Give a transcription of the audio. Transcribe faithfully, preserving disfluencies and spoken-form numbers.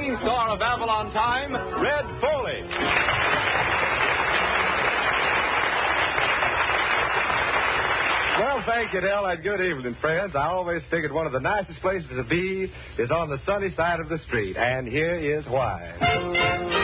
leading star of Avalon Time, Red Foley. Well, thank you, Del, and good evening, friends. I always figured one of the nicest places to be is on the sunny side of the street, and here is why.